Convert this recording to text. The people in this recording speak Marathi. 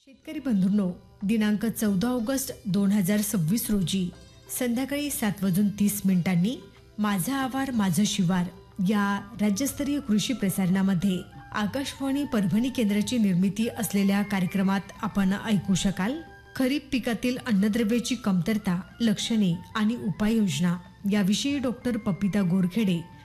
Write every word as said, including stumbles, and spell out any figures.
शेतकरी बंधूंनो, दिनांक चौदा ऑगस्ट दोन हजार सव्वीस रोजी संध्याकाळी सात वाजून तीस मिनिटांनी माझा आवार माझं शिवार या राज्यस्तरीय कृषी प्रसारणामध्ये आकाशवाणी परभणी केंद्राची निर्मिती असलेल्या कार्यक्रमात आपण ऐकू शकाल खरीप पिकातील अन्नद्रव्याची कमतरता, लक्षणे आणि उपाययोजना याविषयी डॉक्टर पपिता गोरखेडे